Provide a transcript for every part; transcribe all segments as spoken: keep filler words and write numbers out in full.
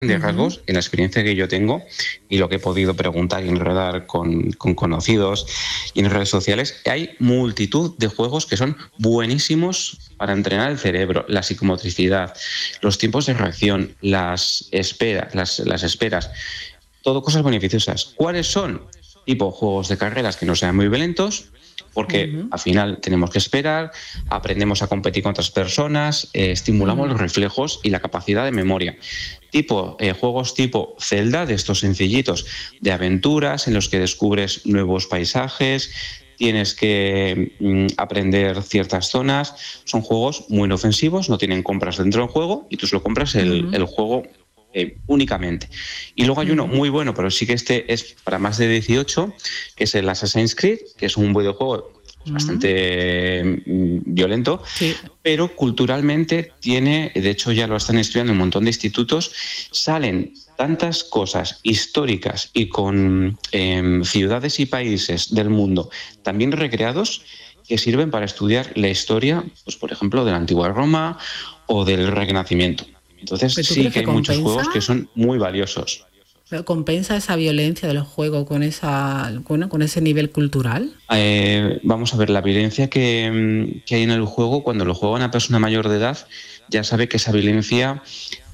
de rasgos, uh-huh. en la experiencia que yo tengo y lo que he podido preguntar y enredar con, con conocidos y en redes sociales, hay multitud de juegos que son buenísimos para entrenar el cerebro, la psicomotricidad, los tiempos de reacción, las esperas, las, las esperas, todo cosas beneficiosas. ¿Cuáles son? Tipo juegos de carreras que no sean muy violentos, porque uh-huh. al final tenemos que esperar, aprendemos a competir con otras personas, eh, estimulamos uh-huh. los reflejos y la capacidad de memoria. Tipo, eh, juegos tipo Zelda, de estos sencillitos de aventuras en los que descubres nuevos paisajes, tienes que mm, aprender ciertas zonas. Son juegos muy inofensivos, no tienen compras dentro del juego y tú solo compras el, uh-huh. el juego Eh, únicamente. Y luego hay uno muy bueno, pero sí que este es para más de dieciocho, que es el Assassin's Creed, que es un videojuego uh-huh. bastante mm, violento, sí. pero culturalmente tiene, de hecho ya lo están estudiando en un montón de institutos, salen tantas cosas históricas y con eh, ciudades y países del mundo también recreados que sirven para estudiar la historia, pues por ejemplo, de la antigua Roma o del Renacimiento. Entonces sí que hay muchos juegos que son muy valiosos. ¿Pero compensa esa violencia de los juegos con esa con, con ese nivel cultural? Eh, vamos a ver, la violencia que, que hay en el juego, cuando lo juega una persona mayor de edad, ya sabe que esa violencia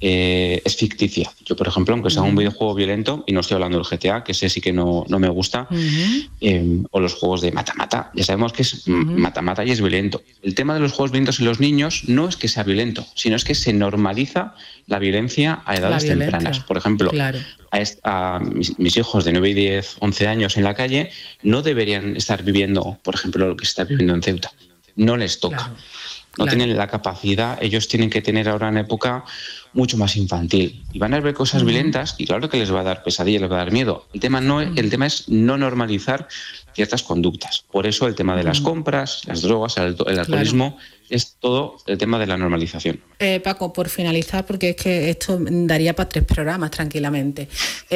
eh, es ficticia. Yo, por ejemplo, aunque sea uh-huh. un videojuego violento, y no estoy hablando del G T A, que ese sí que no, no me gusta, uh-huh. eh, o los juegos de mata-mata, ya sabemos que es uh-huh. mata-mata y es violento. El tema de los juegos violentos en los niños no es que sea violento, sino es que se normaliza la violencia a edades tempranas. Por ejemplo, claro. a, est- a mis, mis hijos de nueve y diez, once años en la calle no deberían estar viviendo, por ejemplo, lo que se está viviendo en Ceuta. No les toca. Claro. No claro. tienen la capacidad, ellos tienen que tener ahora una época mucho más infantil. Y van a ver cosas uh-huh. violentas y claro que les va a dar pesadilla, les va a dar miedo. El tema, no es, el tema es no normalizar ciertas conductas. Por eso el tema de uh-huh. las compras, las drogas, el, el alcoholismo, claro. es todo el tema de la normalización. Eh, Paco, por finalizar, porque es que esto daría para tres programas tranquilamente.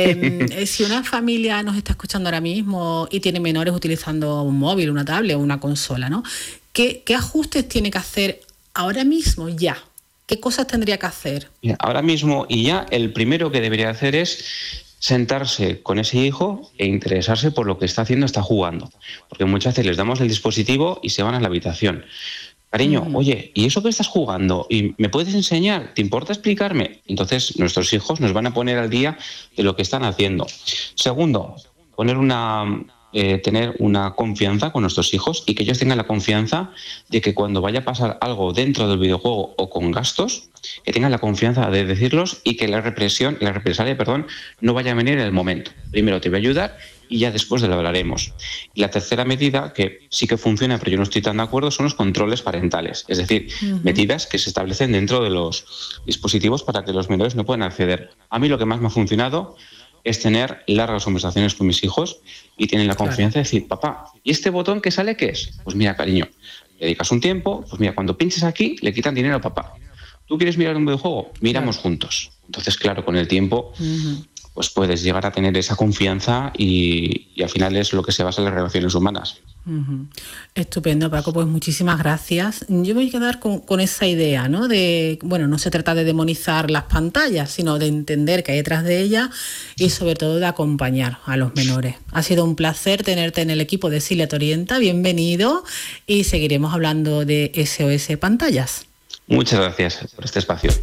Eh, si una familia nos está escuchando ahora mismo y tiene menores utilizando un móvil, una tablet o una consola, ¿no? ¿Qué, ¿Qué ajustes tiene que hacer ahora mismo ya? ¿Qué cosas tendría que hacer? Mira, ahora mismo y ya el primero que debería hacer es sentarse con ese hijo e interesarse por lo que está haciendo, está jugando. Porque muchas veces les damos el dispositivo y se van a la habitación. Cariño, uh-huh. oye, ¿y eso que estás jugando? ¿Y me puedes enseñar? ¿Te importa explicarme? Entonces nuestros hijos nos van a poner al día de lo que están haciendo. Segundo, poner una... Eh, tener una confianza con nuestros hijos y que ellos tengan la confianza de que cuando vaya a pasar algo dentro del videojuego o con gastos, que tengan la confianza de decirlos y que la represión, la represalia, perdón, no vaya a venir en el momento. Primero te voy a ayudar y ya después lo hablaremos. Y la tercera medida, que sí que funciona, pero yo no estoy tan de acuerdo, son los controles parentales. Es decir, uh-huh. medidas que se establecen dentro de los dispositivos para que los menores no puedan acceder. A mí lo que más me ha funcionado es tener largas conversaciones con mis hijos y tienen la confianza claro. de decir, papá, ¿y este botón que sale qué es? Pues mira, cariño, le dedicas un tiempo, pues mira, cuando pinches aquí, le quitan dinero a papá. ¿Tú quieres mirar un videojuego? Miramos claro. juntos. Entonces, claro, con el tiempo, uh-huh. pues puedes llegar a tener esa confianza y, y al final es lo que se basa en las relaciones humanas. Uh-huh. Estupendo, Paco, pues muchísimas gracias. Yo me voy a quedar con, con esa idea, ¿no? De, bueno, no se trata de demonizar las pantallas, sino de entender qué hay detrás de ellas y sobre todo de acompañar a los menores. Ha sido un placer tenerte en el equipo de Silvia Te Orienta, bienvenido, y seguiremos hablando de S O S Pantallas. Muchas gracias por este espacio.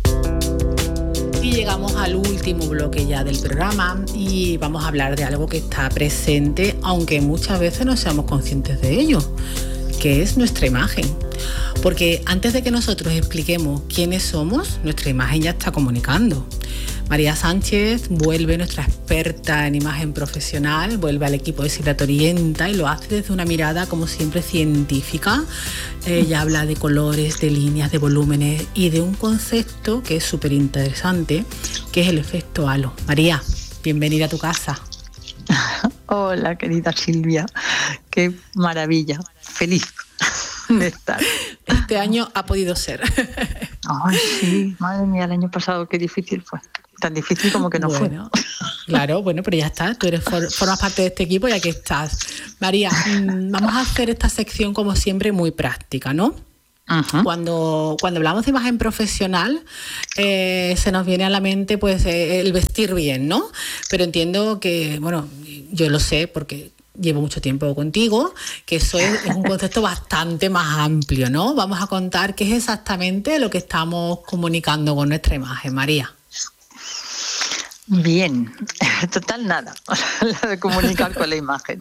Y llegamos al último bloque ya del programa y vamos a hablar de algo que está presente, aunque muchas veces no seamos conscientes de ello, que es nuestra imagen. Porque antes de que nosotros expliquemos quiénes somos, nuestra imagen ya está comunicando. María Sánchez vuelve, nuestra experta en imagen profesional, vuelve al equipo de Silvia Te Orienta y lo hace desde una mirada, como siempre, científica. Ella habla de colores, de líneas, de volúmenes y de un concepto que es súper interesante, que es el efecto halo. María, bienvenida a tu casa. Hola, querida Silvia. Qué maravilla. Feliz de estar. Este año ha podido ser. Ay, sí. Madre mía, el año pasado qué difícil fue. Tan difícil como que no bueno, fue. Claro, bueno, pero ya está. Tú eres for, formas parte de este equipo y aquí estás. María, mmm, vamos a hacer esta sección como siempre muy práctica, ¿no? Uh-huh. Cuando, cuando hablamos de imagen profesional, eh, se nos viene a la mente pues eh, el vestir bien, ¿no? Pero entiendo que, bueno, yo lo sé porque llevo mucho tiempo contigo, que eso es, es un concepto bastante más amplio, ¿no? Vamos a contar qué es exactamente lo que estamos comunicando con nuestra imagen, María. Bien, total nada, la de comunicar con la imagen.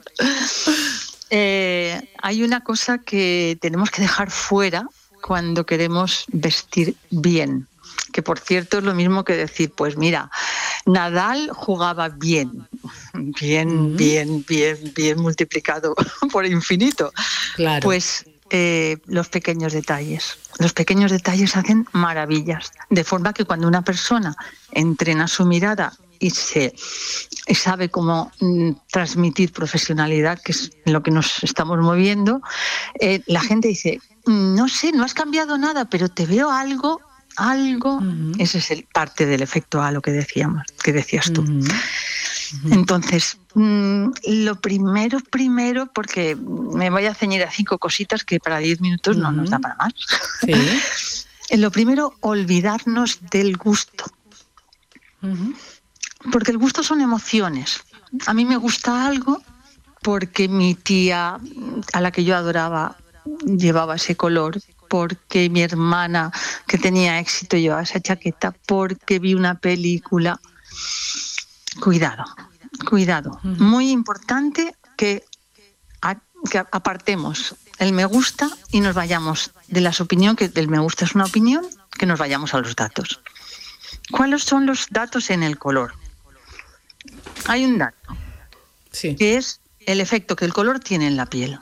Eh, hay una cosa que tenemos que dejar fuera cuando queremos vestir bien, que por cierto es lo mismo que decir, pues mira, Nadal jugaba bien, bien, uh-huh. bien, bien, bien multiplicado por infinito. Claro. Pues eh, los pequeños detalles, los pequeños detalles hacen maravillas, de forma que cuando una persona entrena su mirada y se y sabe cómo mm, transmitir profesionalidad, que es en lo que nos estamos moviendo, eh, la gente dice, no sé, no has cambiado nada, pero te veo algo, algo. Uh-huh. Ese es el parte del efecto halo que decíamos, que decías tú. Uh-huh. Uh-huh. Entonces, mmm, lo primero, primero, porque me voy a ceñir a cinco cositas que para diez minutos uh-huh. no nos da para más. Sí. Lo primero, olvidarnos del gusto. Uh-huh. Porque el gusto son emociones. A mí me gusta algo porque mi tía, a la que yo adoraba, llevaba ese color, porque mi hermana, que tenía éxito, llevaba esa chaqueta, porque vi una película. Cuidado, cuidado. Uh-huh. Muy importante que, a, que apartemos el me gusta y nos vayamos de las opiniones, que el me gusta es una opinión, que nos vayamos a los datos. ¿Cuáles son los datos en el color? Hay un dato, sí, que es el efecto que el color tiene en la piel.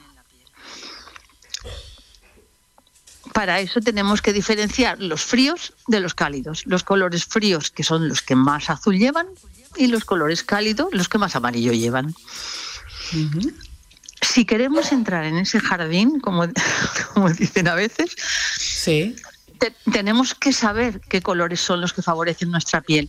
Para eso tenemos que diferenciar los fríos de los cálidos. Los colores fríos, que son los que más azul llevan, y los colores cálidos, los que más amarillo llevan. Uh-huh. Si queremos entrar en ese jardín, como, como dicen a veces, sí, te, tenemos que saber qué colores son los que favorecen nuestra piel.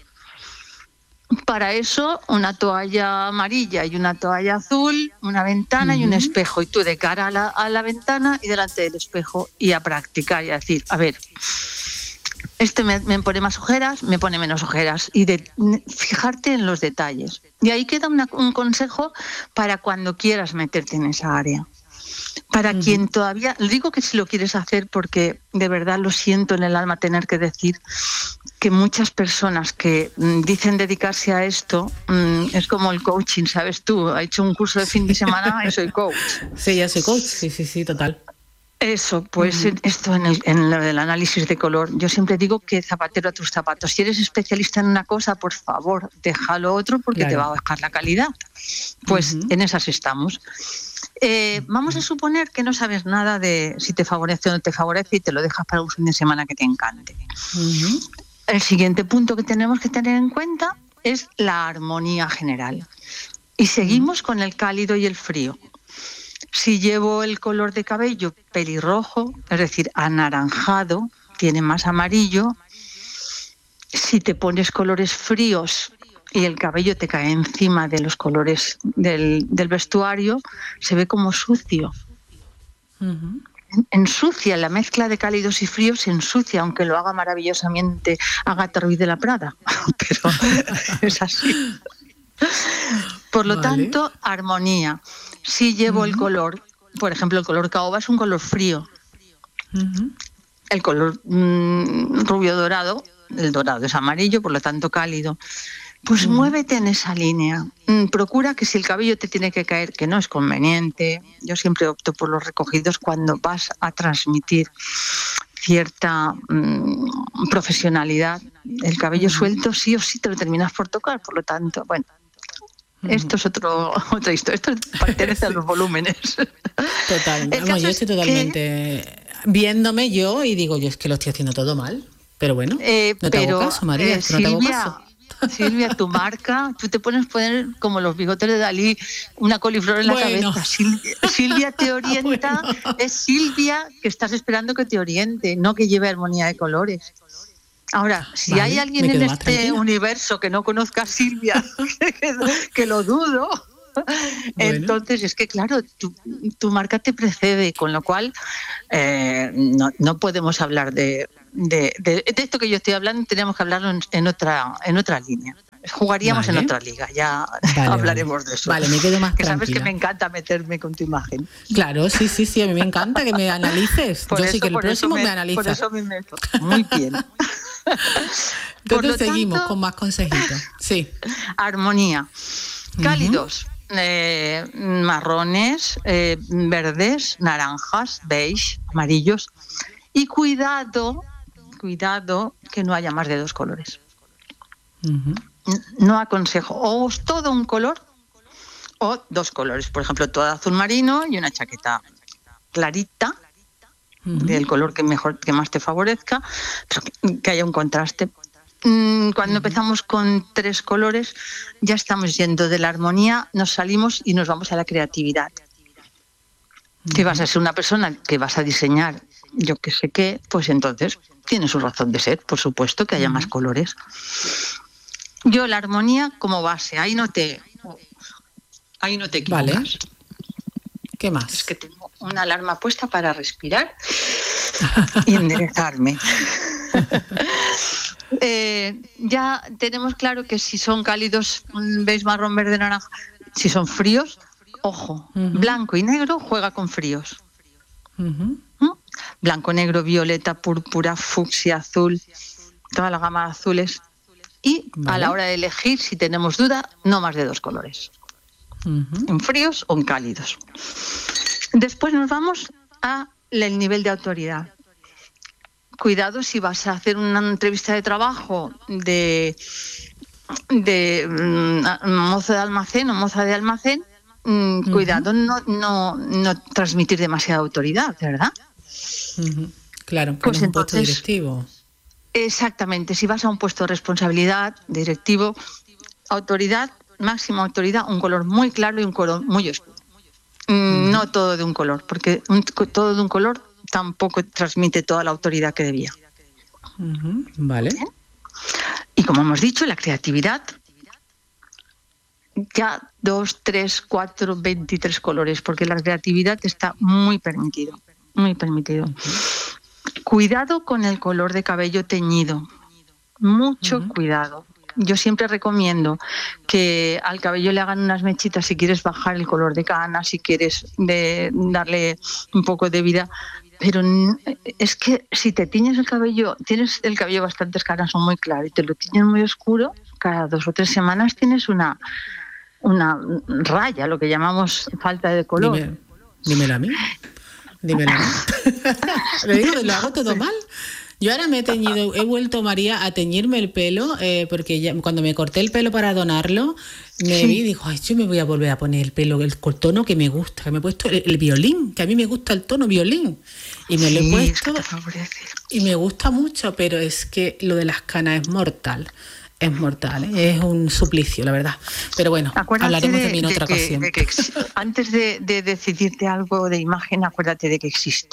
Para eso, una toalla amarilla y una toalla azul, una ventana uh-huh. y un espejo. Y tú de cara a la, a la ventana y delante del espejo, y a practicar y a decir, a ver, este me, me pone más ojeras, me pone menos ojeras. Y de fijarte en los detalles. Y ahí queda una, un consejo para cuando quieras meterte en esa área. Para uh-huh. quien todavía, digo que si lo quieres hacer porque de verdad lo siento en el alma tener que decir que muchas personas que mm, dicen dedicarse a esto, mm, es como el coaching, ¿sabes tú? Ha hecho un curso de fin de semana y soy coach. Sí, ya soy coach, sí, sí, sí, total. Eso, pues uh-huh. esto en el, en el análisis de color, yo siempre digo que zapatero a tus zapatos. Si eres especialista en una cosa, por favor, déjalo otro porque claro. te va a bajar la calidad. Pues uh-huh. en esas estamos. Eh, vamos a suponer que no sabes nada de si te favorece o no te favorece y te lo dejas para un fin de semana que te encante. Uh-huh. El siguiente punto que tenemos que tener en cuenta es la armonía general. Y seguimos uh-huh. con el cálido y el frío. Si llevo el color de cabello pelirrojo, es decir, anaranjado, tiene más amarillo. Si te pones colores fríos y el cabello te cae encima de los colores del, del vestuario, se ve como sucio. Uh-huh. Ensucia, la mezcla de cálidos y fríos se ensucia, aunque lo haga maravillosamente Agatha Ruiz de la Prada. Pero es así. Por lo vale. tanto, armonía. Si llevo uh-huh. el color, por ejemplo, el color caoba es un color frío. Uh-huh. El color mmm, rubio dorado, el dorado es amarillo, por lo tanto cálido. Pues uh-huh. muévete en esa línea. Mm, procura que si el cabello te tiene que caer, que no es conveniente, yo siempre opto por los recogidos cuando vas a transmitir cierta mmm, profesionalidad. El cabello uh-huh. suelto sí o sí te lo terminas por tocar, por lo tanto, bueno. Esto es otro, otra historia, esto pertenece a los volúmenes. Total, Vamos, yo estoy totalmente que... viéndome yo y digo, yo es que lo estoy haciendo todo mal, pero bueno, eh, no te pero, hago caso, María, eh, no te hago Silvia, caso. Silvia, tu marca, tú te pones poner como los bigotes de Dalí, una coliflor en la bueno. cabeza. Silvia, Silvia te orienta, bueno. es Silvia que estás esperando que te oriente, no que lleve armonía de colores. Ahora, si vale, hay alguien en este tranquila. universo que no conozca a Silvia, que, que lo dudo, Entonces, es que claro, tu, tu marca te precede, con lo cual eh, no, no podemos hablar de, de, de, de esto que yo estoy hablando, tenemos que hablarlo en, en, otra, en otra línea. Jugaríamos vale. en otra liga, ya vale, hablaremos vale. de eso. Vale, me quedo más que tranquila. Sabes que me encanta meterme con tu imagen. Claro, sí, sí, sí, a mí me encanta que me analices. Por Yo eso, sí que el próximo me, me analizas. Por eso me meto. Muy bien. Entonces seguimos tanto, con más consejitos. Sí. Armonía. Cálidos. Uh-huh. eh, marrones, eh, verdes, naranjas, beige, amarillos. Y cuidado, cuidado que no haya más de dos colores. Uh-huh. No aconsejo o todo un color o dos colores, por ejemplo, todo azul marino y una chaqueta clarita uh-huh. del color que mejor, que más te favorezca, pero que, que haya un contraste. Cuando uh-huh. empezamos con tres colores ya estamos yendo de la armonía, nos salimos y nos vamos a la creatividad. Uh-huh. Si vas a ser una persona que vas a diseñar yo que sé qué, pues entonces tiene su razón de ser, por supuesto que haya uh-huh. más colores. Yo la armonía como base, ahí no te ahí no te equivocas. Vale. ¿Qué más? Es que tengo una alarma puesta para respirar y enderezarme. eh, ya tenemos claro que si son cálidos, veis marrón, verde, naranja, si son fríos, ojo, uh-huh. blanco y negro juega con fríos. Uh-huh. ¿Mm? Blanco, negro, violeta, púrpura, fucsia, azul, toda la gama de azules. Y vale. a la hora de elegir, si tenemos duda, no más de dos colores. Uh-huh. En fríos o en cálidos. Después nos vamos al nivel de autoridad. Cuidado si vas a hacer una entrevista de trabajo de, de um, mozo de almacén o moza de almacén, um, uh-huh. cuidado no, no, no transmitir demasiada autoridad, ¿verdad? Uh-huh. Claro, pues es un entonces, puesto directivo. Exactamente, si vas a un puesto de responsabilidad, directivo, autoridad, máxima autoridad, un color muy claro y un color muy oscuro. Mm. No todo de un color, porque un, todo de un color tampoco transmite toda la autoridad que debía. Uh-huh. Vale. ¿Bien? Y como hemos dicho, la creatividad, ya dos, tres, cuatro, veintitrés colores, porque la creatividad está muy permitido, muy permitido. Uh-huh. Cuidado con el color de cabello teñido, mucho uh-huh. cuidado. Yo siempre recomiendo que al cabello le hagan unas mechitas si quieres bajar el color de cana, si quieres de darle un poco de vida, pero es que si te tiñes el cabello, tienes el cabello bastantes canas, son muy claras, y te lo tiñes muy oscuro, cada dos o tres semanas tienes una, una raya, lo que llamamos falta de color. Dime, dímelo a mí. Dímelo. ¿Le digo que lo hago todo mal? Yo ahora me he teñido, he vuelto, María, a teñirme el pelo, eh, porque ya, cuando me corté el pelo para donarlo, me sí. vi y dijo, ay, yo me voy a volver a poner el pelo, el tono que me gusta, que me he puesto el, el violín, que a mí me gusta el tono violín. Y me sí, lo he puesto es que y me gusta mucho, pero es que lo de las canas es mortal. Es mortal, ¿eh? Es un suplicio, la verdad. Pero bueno, acuérdate hablaremos de, de mí en otra de que, ocasión. De que, antes de, de decidirte algo de imagen, acuérdate de que existo.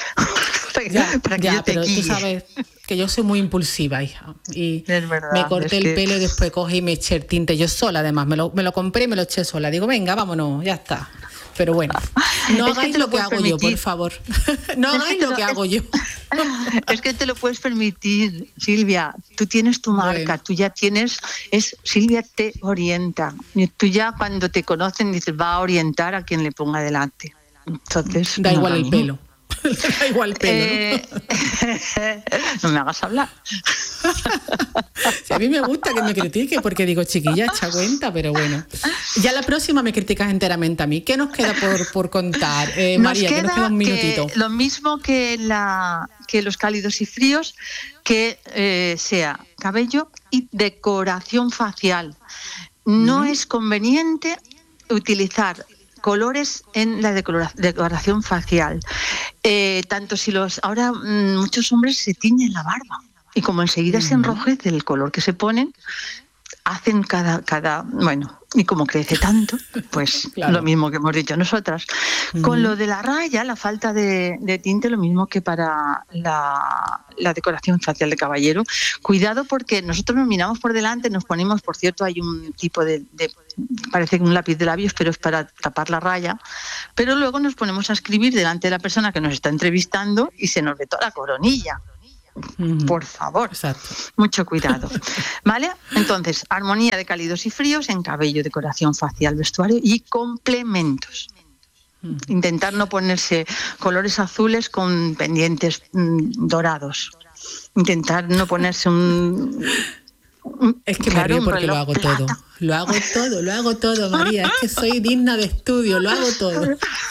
Ya, para que ya yo te pero guíe. Tú sabes que yo soy muy impulsiva, hija. Y es verdad, me corté es el que... pelo y después cogí y me eché el tinte yo sola, además. Me lo, me lo compré y me lo eché sola. Digo, venga, vámonos, ya está. Pero bueno, no es hagáis que lo, lo que hago permitir. yo, por favor. No es hagáis que lo que lo, hago es, yo. Es que te lo puedes permitir, Silvia. Tú tienes tu marca, bueno. tú ya tienes... es Silvia te orienta. Y tú ya cuando te conocen dices, va a orientar a quien le ponga delante. Entonces, da igual el pelo. Da igual pelo, eh, ¿no? No me hagas hablar. Si a mí me gusta que me critique porque digo, chiquilla, echa cuenta, pero bueno. Ya la próxima me criticas enteramente a mí. ¿Qué nos queda por, por contar? Eh, María, nos que nos queda un minutito. Que lo mismo que, la, que los cálidos y fríos, que eh, sea cabello y decoración facial. No uh-huh. es conveniente utilizar colores en la decora- decoración facial. Eh, tanto si los... Ahora mmm, muchos hombres se tiñen la barba y como enseguida uh-huh. se enrojece el color que se ponen, hacen cada, cada, bueno, y como crece tanto, pues claro. Lo mismo que hemos dicho nosotras. Uh-huh. Con lo de la raya, la falta de, de tinte, lo mismo que para la, la decoración facial de caballero. Cuidado porque nosotros nos miramos por delante, nos ponemos, por cierto, hay un tipo de, de parece un lápiz de labios, pero es para tapar la raya, pero luego nos ponemos a escribir delante de la persona que nos está entrevistando y se nos ve toda la coronilla. Mm. Por favor, exacto. Mucho cuidado, ¿vale? Entonces, armonía de cálidos y fríos en cabello, decoración facial, vestuario y complementos. Mm. Intentar no ponerse colores azules con pendientes mm, dorados. Intentar no ponerse un... Es que claro, me río porque lo hago plata. todo, lo hago todo, lo hago todo, María, es que soy digna de estudio, lo hago todo.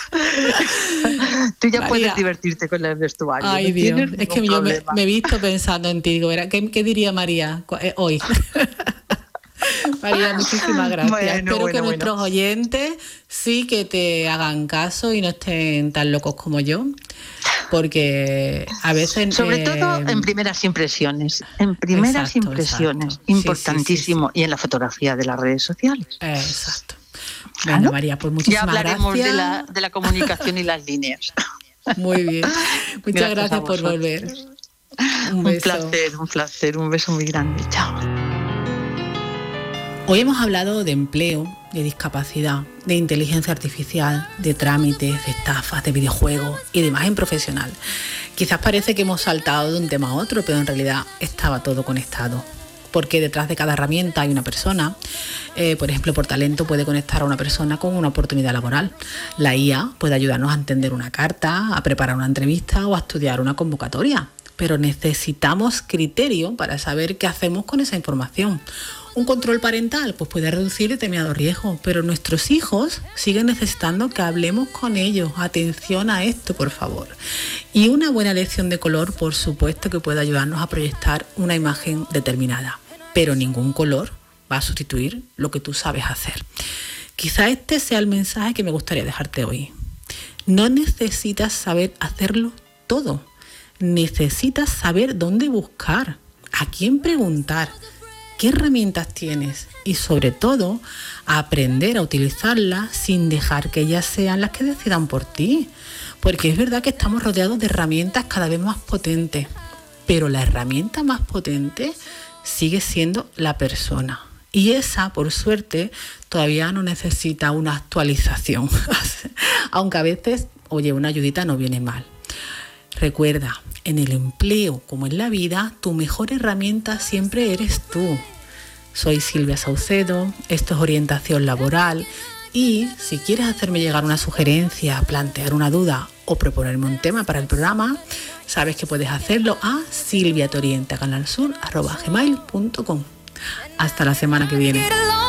Tú ya María, puedes divertirte con el vestuario. Ay, no Dios, es que yo me, me he visto pensando en ti, digo, ¿qué, qué diría María eh, hoy? María, muchísimas gracias. Bueno, Espero bueno, que bueno. nuestros oyentes sí que te hagan caso y no estén tan locos como yo. Porque a veces... Sobre eh, todo en primeras impresiones. En primeras exacto, impresiones. Exacto. Importantísimo. Sí, sí, sí, sí. Y en la fotografía de las redes sociales. Exacto. Bueno, ¿claro? María, pues muchísimas gracias. Ya hablaremos gracias. de la, de la comunicación y las líneas. Muy bien. Muchas gracias, gracias por volver. Un, beso. un placer, un placer. Un beso muy grande. Chao. Hoy hemos hablado de empleo, de discapacidad, de inteligencia artificial, de trámites, de estafas, de videojuegos y de imagen profesional. Quizás parece que hemos saltado de un tema a otro, pero en realidad estaba todo conectado. Porque detrás de cada herramienta hay una persona. Eh, por ejemplo, por talento puede conectar a una persona con una oportunidad laboral. La I A puede ayudarnos a entender una carta, a preparar una entrevista o a estudiar una convocatoria. Pero necesitamos criterio para saber qué hacemos con esa información. Un control parental pues puede reducir determinado riesgo, pero nuestros hijos siguen necesitando que hablemos con ellos. Atención a esto, por favor. Y una buena elección de color, por supuesto, que puede ayudarnos a proyectar una imagen determinada. Pero ningún color va a sustituir lo que tú sabes hacer. Quizá este sea el mensaje que me gustaría dejarte hoy. No necesitas saber hacerlo todo. Necesitas saber dónde buscar, a quién preguntar, qué herramientas tienes y sobre todo aprender a utilizarlas sin dejar que ellas sean las que decidan por ti. Porque es verdad que estamos rodeados de herramientas cada vez más potentes, pero la herramienta más potente sigue siendo la persona. Y esa, por suerte, todavía no necesita una actualización. Aunque a veces, oye, una ayudita no viene mal. Recuerda, en el empleo como en la vida, tu mejor herramienta siempre eres tú. Soy Silvia Saucedo, esto es Orientación Laboral y si quieres hacerme llegar una sugerencia, plantear una duda o proponerme un tema para el programa, sabes que puedes hacerlo a silviatorientacanalsur arroba gmail punto com. Hasta la semana que viene.